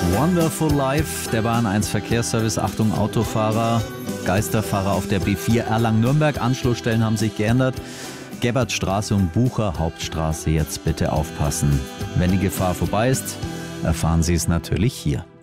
Wonderful Life, der Bahn 1 Verkehrsservice. Achtung, Autofahrer, Geisterfahrer auf der B4 Erlangen-Nürnberg. Anschlussstellen haben sich geändert. Gebhardstraße und Bucher Hauptstraße, jetzt bitte aufpassen. Wenn die Gefahr vorbei ist, erfahren Sie es natürlich hier.